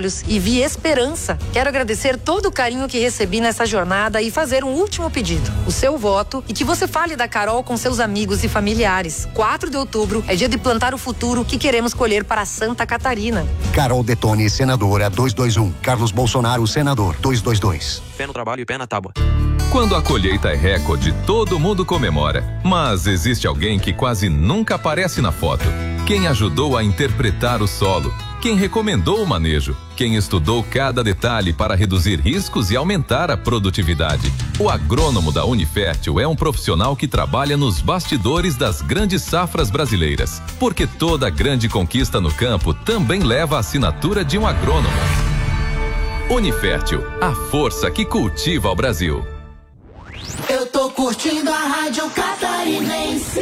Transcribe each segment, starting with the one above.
olhos e vi esperança. Quero agradecer todo o carinho que recebi nessa jornada e fazer um último pedido: o seu voto, e que você fale da Carol com seus amigos e familiares. 4 de outubro é dia de plantar o futuro que queremos colher para Santa Catarina. Carol Detone, senadora, 221. Carlos Bolsonaro, senador, 222. Pé no trabalho e pé na tábua. Quando a colheita é recorde, todo mundo comemora. Mas existe alguém que quase nunca aparece na foto. Quem ajudou a interpretar o solo. Quem recomendou o manejo. Quem estudou cada detalhe para reduzir riscos e aumentar a produtividade. O agrônomo da Unifértil é um profissional que trabalha nos bastidores das grandes safras brasileiras. Porque toda grande conquista no campo também leva a assinatura de um agrônomo. Unifértil, a força que cultiva o Brasil. Eu tô curtindo a Rádio Catarinense.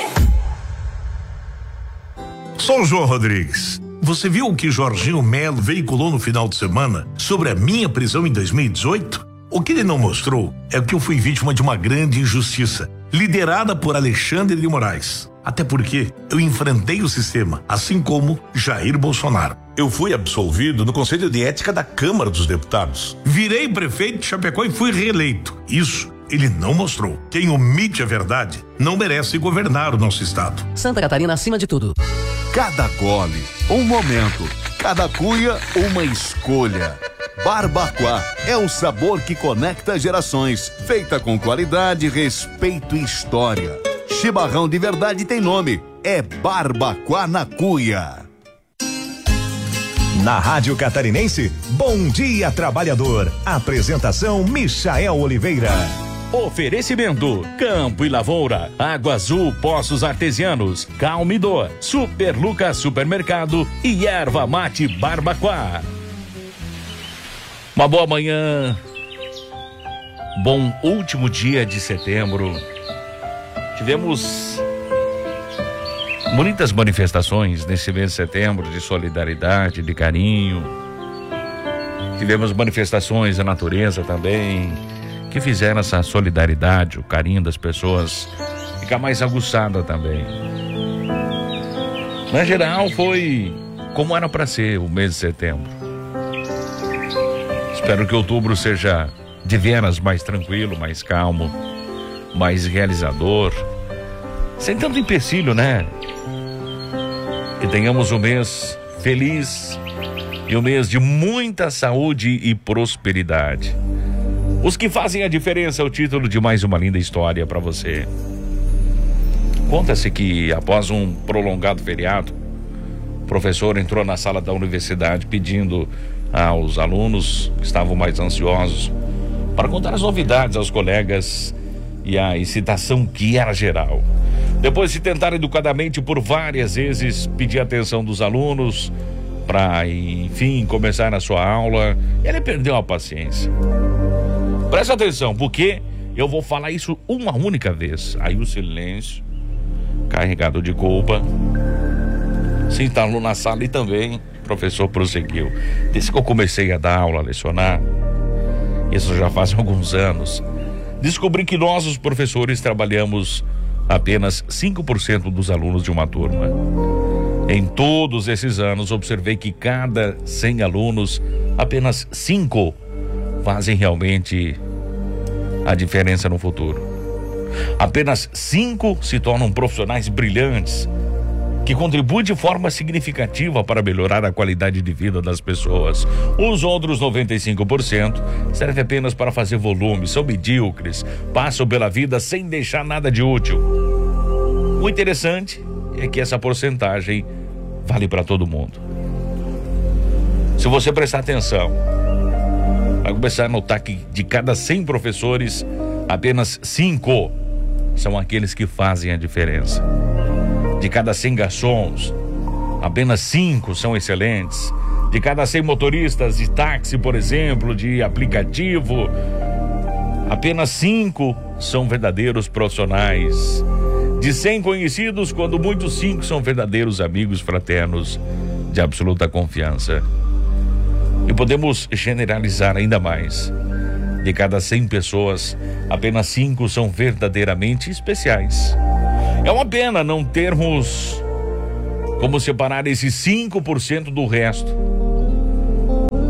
Sou o João Rodrigues. Você viu o que Jorginho Melo veiculou no final de semana sobre a minha prisão em 2018? O que ele não mostrou é que eu fui vítima de uma grande injustiça, liderada por Alexandre de Moraes. Até porque eu enfrentei o sistema, assim como Jair Bolsonaro. Eu fui absolvido no Conselho de Ética da Câmara dos Deputados. Virei prefeito de Chapecó e fui reeleito. Isso ele não mostrou. Quem omite a verdade não merece governar o nosso estado. Santa Catarina acima de tudo. Cada gole, um momento. Cada cuia, uma escolha. Barbacoa é o sabor que conecta gerações. Feita com qualidade, respeito e história. Chimarrão de verdade tem nome. É Barbacoa na Cuia. Na Rádio Catarinense, Bom Dia Trabalhador. Apresentação Michael Oliveira. Oferecimento: Campo e Lavoura, Água Azul Poços Artesianos, Calmidor, Super Lucas Supermercado e Erva Mate Barbacoa. Uma boa manhã, bom último dia de setembro. Tivemos muitas manifestações nesse mês de setembro de solidariedade, de carinho. Tivemos manifestações da natureza também, que fizeram essa solidariedade, o carinho das pessoas ficar mais aguçada também. Na geral, foi como era para ser o mês de setembro. Espero que outubro seja de veras mais tranquilo, mais calmo, mais realizador, sem tanto empecilho, né? Que tenhamos um mês feliz e um mês de muita saúde e prosperidade. Os que fazem a diferença é o título de mais uma linda história para você. Conta-se que após um prolongado feriado, o professor entrou na sala da universidade pedindo aos alunos que estavam mais ansiosos para contar as novidades aos colegas e a excitação que era geral. Depois de tentar educadamente por várias vezes pedir a atenção dos alunos para, enfim, começar a sua aula, ele perdeu a paciência. Presta atenção, porque eu vou falar isso uma única vez. Aí o silêncio, carregado de culpa, se instalou na sala e também o professor prosseguiu. Desde que eu comecei a dar aula, a lecionar, isso já faz alguns anos, descobri que nós, os professores, trabalhamos apenas 5% dos alunos de uma turma. Em todos esses anos, observei que cada 100 alunos, apenas 5 fazem realmente a diferença no futuro. Apenas 5 se tornam profissionais brilhantes, que contribuem de forma significativa para melhorar a qualidade de vida das pessoas. Os outros 95% servem apenas para fazer volume, são medíocres, passam pela vida sem deixar nada de útil. O interessante é que essa porcentagem vale para todo mundo. Se você prestar atenção, vai começar a notar que de cada 100 professores, apenas 5 são aqueles que fazem a diferença. De cada 100 garçons, apenas 5 são excelentes. De cada 100 motoristas de táxi, por exemplo, de aplicativo, apenas 5 são verdadeiros profissionais. De 100 conhecidos, quando muitos, 5 são verdadeiros amigos fraternos de absoluta confiança. E podemos generalizar ainda mais. De cada 100 pessoas, apenas 5 são verdadeiramente especiais. É uma pena não termos como separar esses 5% do resto.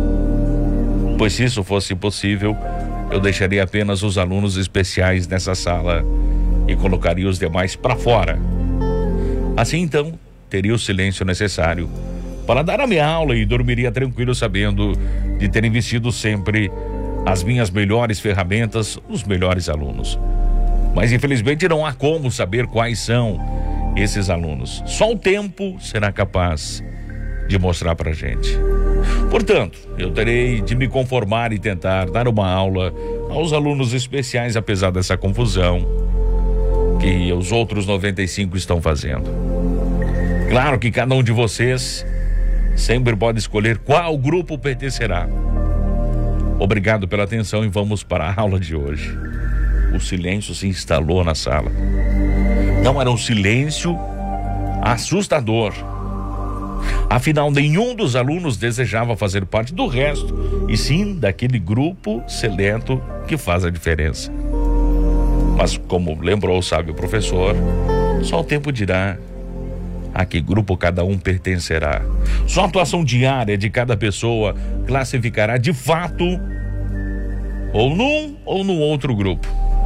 Pois se isso fosse possível, eu deixaria apenas os alunos especiais nessa sala e colocaria os demais para fora. Assim então, teria o silêncio necessário para dar a minha aula e dormiria tranquilo sabendo de ter investido sempre as minhas melhores ferramentas, os melhores alunos. Mas infelizmente não há como saber quais são esses alunos. Só o tempo será capaz de mostrar pra gente. Portanto, eu terei de me conformar e tentar dar uma aula aos alunos especiais, apesar dessa confusão que os outros 95 estão fazendo. Claro que cada um de vocês sempre pode escolher qual grupo pertencerá. Obrigado pela atenção e vamos para a aula de hoje. O silêncio se instalou na sala. Não era um silêncio assustador. Afinal, nenhum dos alunos desejava fazer parte do resto, e sim daquele grupo seleto que faz a diferença. Mas, como lembrou o sábio professor, só o tempo dirá a que grupo cada um pertencerá. Só a atuação diária de cada pessoa classificará de fato ou num ou no outro grupo.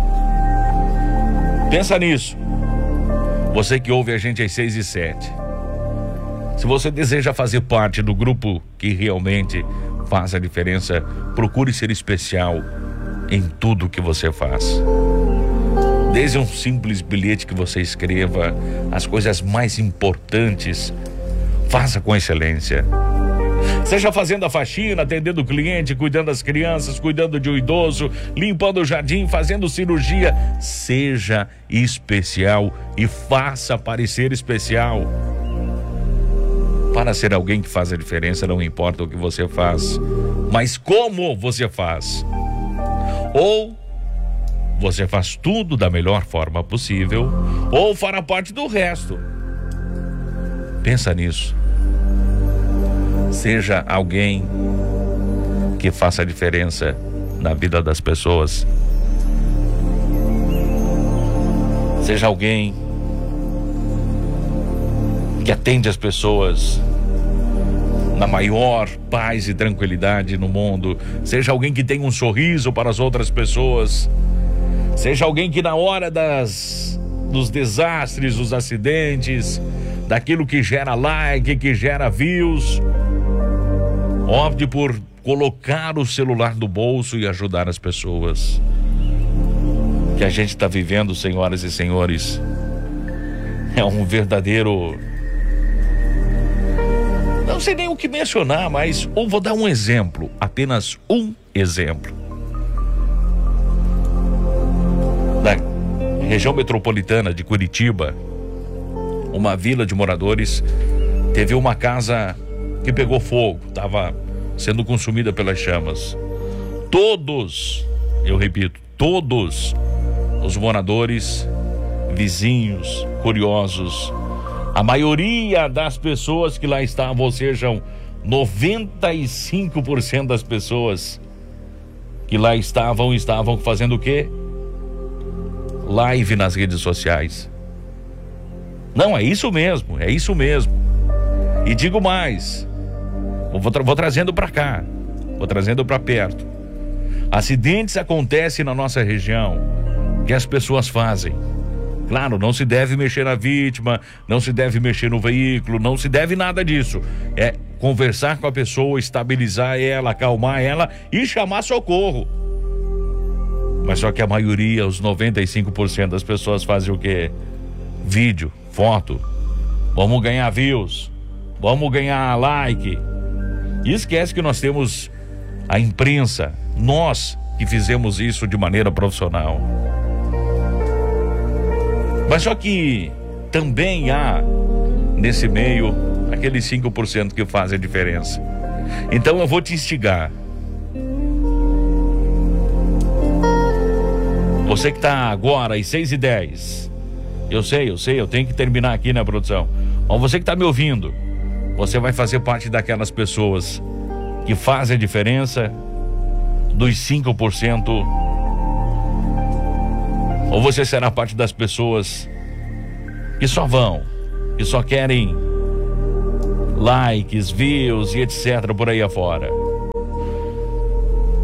Pensa nisso. Você que ouve a gente às 6h07. Se você deseja fazer parte do grupo que realmente faz a diferença, procure ser especial em tudo que você faz. Desde um simples bilhete que você escreva, as coisas mais importantes, faça com excelência. Seja fazendo a faxina, atendendo o cliente, cuidando das crianças, cuidando de um idoso, limpando o jardim, fazendo cirurgia. Seja especial e faça parecer especial. Para ser alguém que faz a diferença, não importa o que você faz, mas como você faz. Ou você faz tudo da melhor forma possível, ou fará parte do resto. Pensa nisso. Seja alguém que faça a diferença na vida das pessoas. Seja alguém que atende as pessoas na maior paz e tranquilidade no mundo. Seja alguém que tem um sorriso para as outras pessoas. Seja alguém que na hora dos desastres, dos acidentes, daquilo que gera like, que gera views, opte por colocar o celular no bolso e ajudar as pessoas. Que a gente está vivendo, senhoras e senhores, é um verdadeiro... Não sei nem o que mencionar, mas eu vou dar um exemplo, apenas um exemplo. Na região metropolitana de Curitiba, uma vila de moradores teve uma casa que pegou fogo, estava sendo consumida pelas chamas. Todos, eu repito, todos os moradores, vizinhos, curiosos, a maioria das pessoas que lá estavam, ou seja, 95% das pessoas que lá estavam fazendo o quê? Live nas redes sociais. Não, é isso mesmo, é isso mesmo. E digo mais, vou trazendo para cá, vou trazendo para perto. Acidentes acontecem na nossa região que as pessoas fazem. Claro, não se deve mexer na vítima, não se deve mexer no veículo, não se deve nada disso. É conversar com a pessoa, estabilizar ela, acalmar ela e chamar socorro. Mas só que a maioria, os 95% das pessoas fazem o quê? Vídeo, foto. Vamos ganhar views, vamos ganhar like. E esquece que nós temos a imprensa, nós que fizemos isso de maneira profissional. Mas só que também há nesse meio aqueles 5% que fazem a diferença. Então eu vou te instigar. Você que está agora às 6h10. Eu sei, eu tenho que terminar aqui na produção. Mas você que está me ouvindo, você vai fazer parte daquelas pessoas que fazem a diferença dos 5%. Ou você será parte das pessoas que só querem likes, views e etc. por aí afora.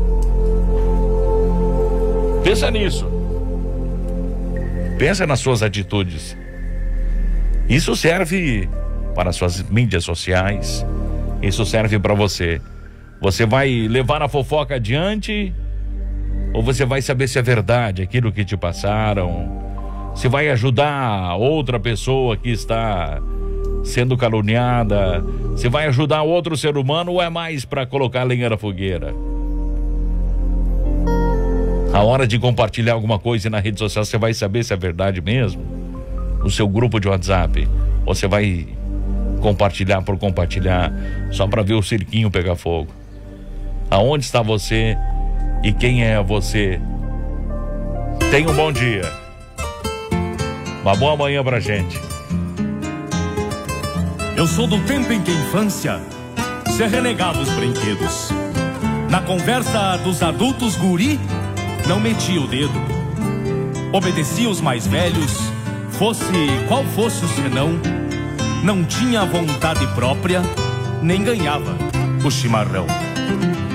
Pensa nisso. Pensa nas suas atitudes. Isso serve para suas mídias sociais. Isso serve para você. Você vai levar a fofoca adiante ou você vai saber se é verdade aquilo que te passaram? Se vai ajudar outra pessoa que está sendo caluniada? Se vai ajudar outro ser humano ou é mais para colocar lenha na fogueira? A hora de compartilhar alguma coisa na rede social, você vai saber se é verdade mesmo? No seu grupo de WhatsApp, ou você vai compartilhar por compartilhar, só para ver o cirquinho pegar fogo? Aonde está você e quem é você? Tenha um bom dia. Uma boa manhã pra gente. Eu sou do tempo em que a infância se renegava os brinquedos. Na conversa dos adultos, guri não metia o dedo. Obedecia os mais velhos, fosse qual fosse o senão. Não tinha vontade própria, nem ganhava o chimarrão.